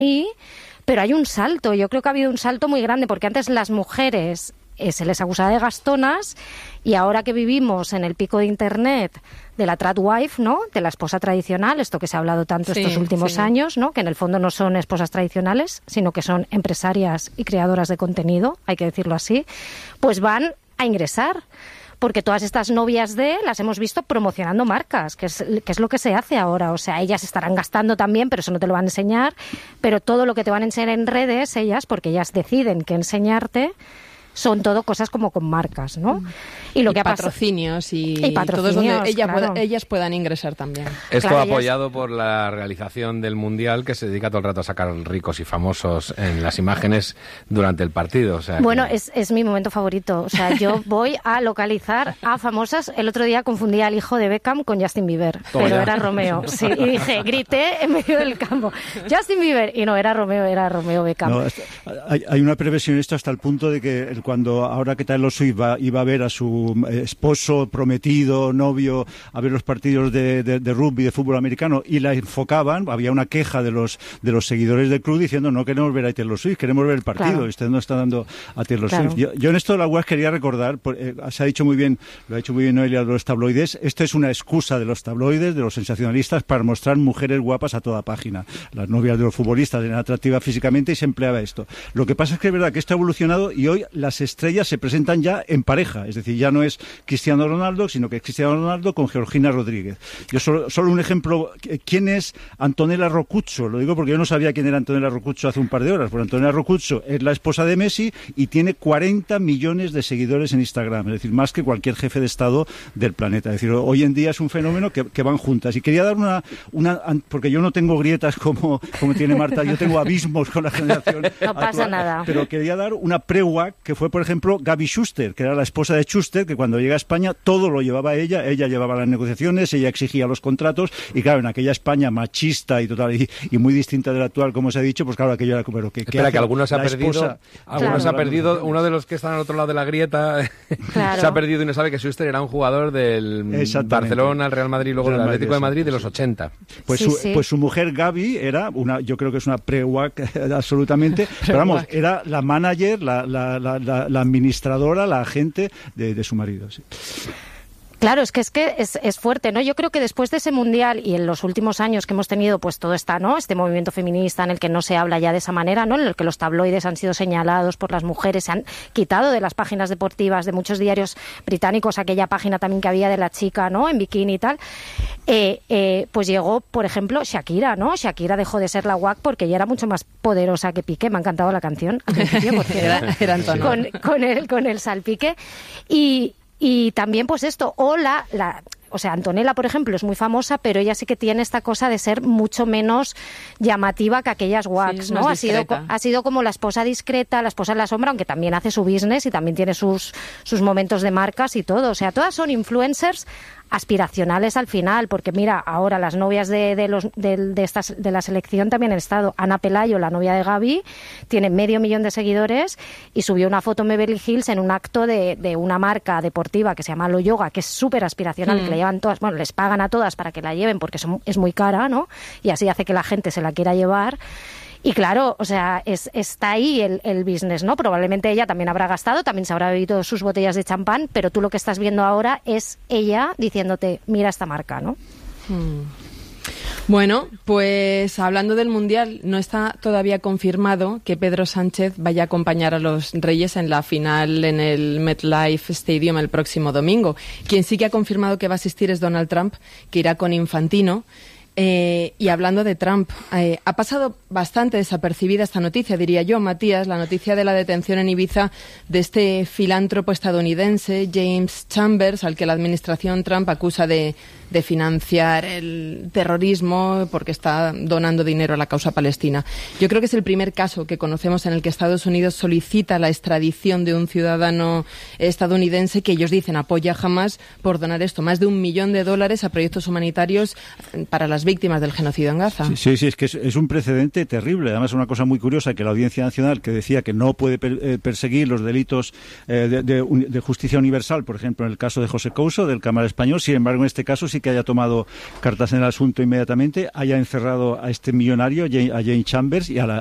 pero hay un salto. Yo creo que ha habido un salto muy grande, porque antes las mujeres se les acusaba de gastonas, y ahora que vivimos en el pico de Internet de la tradwife, ¿no?, de la esposa tradicional, esto que se ha hablado tanto estos últimos años, ¿no?, que en el fondo no son esposas tradicionales, sino que son empresarias y creadoras de contenido, hay que decirlo así, pues van a ingresar. Porque todas estas novias las hemos visto promocionando marcas, que es lo que se hace ahora. O sea, ellas estarán gastando también, pero eso no te lo van a enseñar. Pero todo lo que te van a enseñar en redes, ellas, porque ellas deciden qué enseñarte, son todo cosas como con marcas, ¿no? Y lo que patrocinios y todos donde ellas puedan ingresar también. Esto apoyado por la realización del Mundial, que se dedica todo el rato a sacar ricos y famosos en las imágenes durante el partido. O sea, bueno, es mi momento favorito. O sea, yo voy a localizar a famosas. El otro día confundí al hijo de Beckham con Justin Bieber, pero era Romeo. Sí, y dije, grité en medio del campo, Justin Bieber, y no, era Romeo Beckham. No, hay una previsión esto hasta el punto de que cuando ahora que Taylor Swift iba a ver a su esposo, prometido, novio, a ver los partidos de rugby, de fútbol americano, y la enfocaban, había una queja de los seguidores del club diciendo no queremos ver a Taylor Swift, queremos ver el partido, claro. Y usted no está dando a Taylor Swift. Yo en esto de la web quería recordar, se ha dicho muy bien, lo ha dicho muy bien Noelia, de los tabloides, esto es una excusa de los tabloides, de los sensacionalistas, para mostrar mujeres guapas a toda página. Las novias de los futbolistas eran atractivas físicamente y se empleaba esto. Lo que pasa es que es verdad que esto ha evolucionado y hoy las estrellas se presentan ya en pareja, es decir, ya no es Cristiano Ronaldo, sino que es Cristiano Ronaldo con Georgina Rodríguez. Yo solo un ejemplo, ¿quién es Antonella Rocuzzo? Lo digo porque yo no sabía quién era Antonella Rocuzzo hace un par de horas, porque Antonella Rocuzzo es la esposa de Messi y tiene 40 millones de seguidores en Instagram, es decir, más que cualquier jefe de Estado del planeta. Es decir, hoy en día es un fenómeno que van juntas. Y quería dar una porque yo no tengo grietas como tiene Marta, yo tengo abismos con la generación no pasa nada. Pero quería dar una pre-WAC que fue, por ejemplo, Gaby Schuster, que era la esposa de Schuster, que cuando llega a España todo lo llevaba ella llevaba las negociaciones, ella exigía los contratos, y claro, en aquella España machista y total y muy distinta de la actual, como se ha dicho, pues claro, aquello era como que espera, que algunos se ha perdido, algunos se ha perdido, uno de los que están al otro lado de la grieta se ha perdido y no sabe que Schuster era un jugador del Barcelona, el Real Madrid, luego del Atlético de Madrid de los 80. Pues su mujer Gaby era yo creo que es una pre-WAC absolutamente, pero vamos, era la manager, la administradora, la agente de su marido, sí. Claro, es que es fuerte, ¿no? Yo creo que después de ese Mundial y en los últimos años que hemos tenido pues todo este movimiento feminista en el que no se habla ya de esa manera, ¿no? En el que los tabloides han sido señalados por las mujeres, se han quitado de las páginas deportivas de muchos diarios británicos aquella página también que había de la chica, ¿no?, en bikini y tal. Pues llegó, por ejemplo, Shakira, ¿no? Shakira dejó de ser la WAC porque ella era mucho más poderosa que Piqué. Me ha encantado la canción al principio porque era con el salpique. Y también pues esto, o sea, Antonella, por ejemplo, es muy famosa, pero ella sí que tiene esta cosa de ser mucho menos llamativa que aquellas WACs, ¿no? Ha sido como la esposa discreta, la esposa en la sombra, aunque también hace su business y también tiene sus momentos de marcas y todo. O sea, todas son influencers aspiracionales al final, porque mira, ahora las novias de la selección también han estado. Ana Pelayo, la novia de Gaby, tiene 500.000 de seguidores y subió una foto en Beverly Hills en un acto de una marca deportiva que se llama Lo Yoga, que es súper aspiracional, que la llevan todas, bueno, les pagan a todas para que la lleven porque es muy cara, ¿no? Y así hace que la gente se la quiera llevar. Y claro, o sea, está ahí el business, ¿no? Probablemente ella también habrá gastado, también se habrá bebido sus botellas de champán, pero tú lo que estás viendo ahora es ella diciéndote, mira esta marca, ¿no? Bueno, pues hablando del Mundial, no está todavía confirmado que Pedro Sánchez vaya a acompañar a los Reyes en la final en el MetLife Stadium el próximo domingo. Quien sí que ha confirmado que va a asistir es Donald Trump, que irá con Infantino. Y hablando de Trump, ha pasado bastante desapercibida esta noticia, diría yo, Matías, la noticia de la detención en Ibiza de este filántropo estadounidense, James Chambers, al que la administración Trump acusa de financiar el terrorismo porque está donando dinero a la causa palestina. Yo creo que es el primer caso que conocemos en el que Estados Unidos solicita la extradición de un ciudadano estadounidense que ellos dicen apoya a Hamás por donar esto, más de $1 millón a proyectos humanitarios para las las víctimas del genocidio en Gaza. Sí, es que es un precedente terrible. Además, una cosa muy curiosa, que la Audiencia Nacional, que decía que no puede perseguir los delitos de justicia universal, por ejemplo, en el caso de José Couso, del Cámara Español, sin embargo, en este caso sí que haya tomado cartas en el asunto inmediatamente, haya encerrado a este millonario, a Jane Chambers, y a